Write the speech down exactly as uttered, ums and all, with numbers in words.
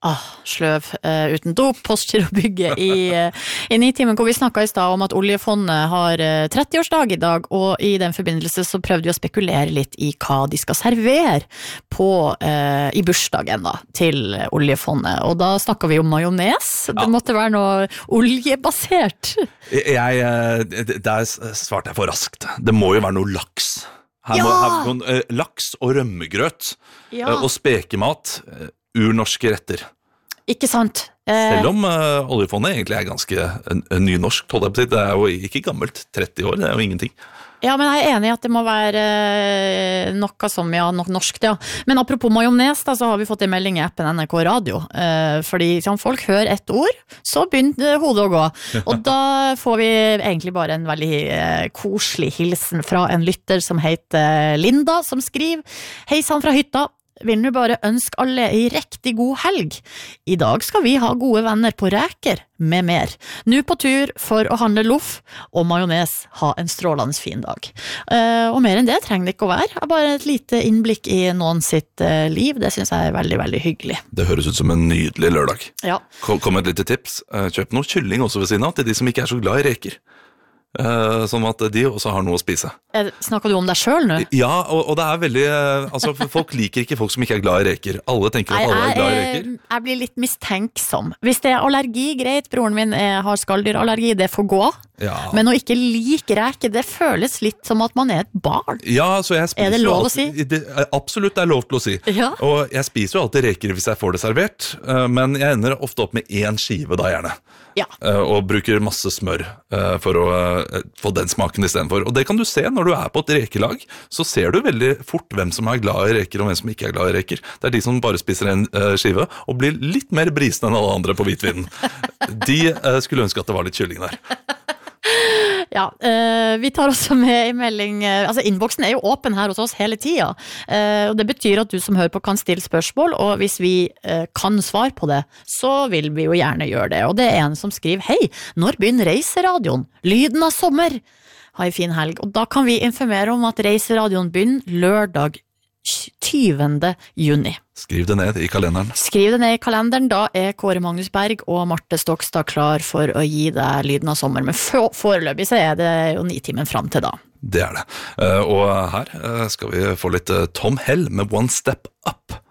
Ah, sløv, uh, uten dop, Postgirobygget i, uh, i Nitimen, hvor vi snakket i sted om at oljefondet har uh, tretti-årsdag i dag, og i den forbindelse så prøvde vi å spekulere litt i hva de skal servere på, uh, i bursdagen da, til oljefondet, og da snakket vi om majones, ja. Det måtte være noe oljebasert. Jeg, der svarte jeg for raskt, det må jo være noe laks. Her må ja! ha noen uh, laks og rømmegrøt, ja. uh, og spekemat, uh, urnorske retter. Ikke sant? Selv om uh, oljefondet egentlig er ganske uh, nynorsk, det er jo ikke gammelt, tretti år, det er jo ingenting. Ja, men jeg er enig i at det må være uh, noe som, ja, noe norskt, ja. Men apropos majones, da, så har vi fått en melding i appen N R K Radio, uh, fordi sånn, folk hører ett ord, så begynner hodet å gå. Og da får vi egentlig bare en veldig uh, koselig hilsen fra en lytter som heter Linda, som skriver: Hei sann fra hytta. Vil nu bare ønske alle en riktig god helg. I dag skal vi ha gode venner på reker med mer. Nu på tur for å handle loff og majones. Ha en strålende fin dag. Uh, og mer enn det trenger det ikke å være. Bare et lite innblikk i noen sitt uh, liv. Det synes jeg er veldig, veldig hyggelig. Det høres ut som en nydelig lørdag. Ja. Kom, kom et lite tips. Kjøp noe kylling også ved siden av til de som ikke er så glad i reker. Uh, sånn at de også har noe å spise. Snakker du om deg selv nå? Ja, og, og det er veldig uh, altså, folk liker ikke folk som ikke er glad i reker. Alle tenker at alle er glad i reker. Jeg, jeg blir litt mistenksom. Hvis det er allergi, greit. Broren min er, har skalldyrallergi, det får gå. Ja. Men å ikke like reker, det føles litt som at man er et barn. Ja, så jeg spiser er det lov alltid, å si? Det, absolutt, det er lov til å si. Ja. Og jeg spiser jo alltid reker hvis jeg får det servert, uh, men jeg ender ofte opp med én skive da gjerne. Ja. Uh, og bruker masse smør uh, for å uh, få den smaken i stedet for. Og det kan du se når du er på et rekelag, så ser du veldig fort hvem som er glad i reker og hvem som ikke er glad i reker. Det er de som bare spiser en uh, skive og blir litt mer brisende enn alle andre på hvitvinen. De uh, skulle ønske at det var litt kylling der. Ja, uh, vi tar også med en melding, uh, altså innboksen er jo åpen her hos oss hele tiden, uh, og det betyr at du som hører på kan stille spørsmål, og hvis vi uh, kan svare på det, så vil vi jo gjerne gjøre det. Og det er en som skriver: Hei, når begynner Reiseradioen? Lyden av sommer! Ha en fin helg. Og da kan vi informere om at Reiseradioen begynner lørdag tyvende juni. Skriv det ned i kalenderen. Skriv det ned i kalenderen, da er Kåre Magnus Berg og Marte Stokstad klar for å gi deg lyden av sommer, men foreløpig så er det jo Nitimen fram til da. Det er det. Og her skal vi få litt Tom Hell med One Step Up.